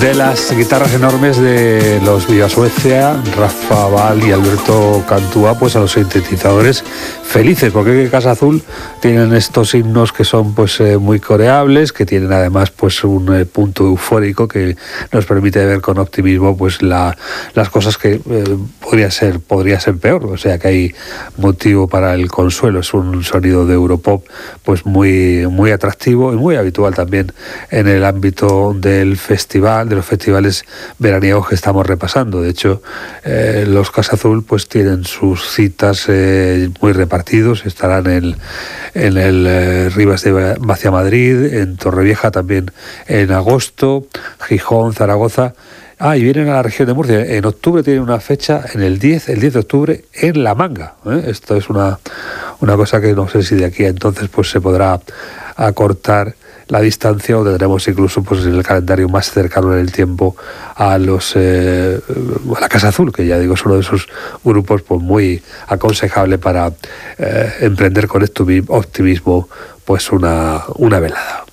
de las guitarras enormes de los Viva Suecia, Rafa Val y Alberto Cantúa, pues a los sintetizadores felices, porque Casa Azul tienen estos himnos que son pues muy coreables, que tienen además pues un punto eufórico que nos permite ver con optimismo pues las cosas que podría ser peor, o sea que hay motivo para el consuelo. Es un sonido de Europop pues muy atractivo y muy habitual también en el ámbito del festival, de los festivales veraniegos que estamos repasando. De hecho, los Casa Azul pues tienen sus citas muy repartidos. Estarán en el Rivas de Vacia Madrid, en Torrevieja también en agosto, Gijón, Zaragoza. Y vienen a la región de Murcia. En octubre tienen una fecha, el 10 de octubre, en La Manga. Esto es una cosa que no sé si de aquí a entonces pues se podrá acortar la distancia, o tendremos incluso pues en el calendario más cercano en el tiempo a la Casa Azul, que ya digo es uno de esos grupos pues muy aconsejable para emprender con optimismo pues una velada.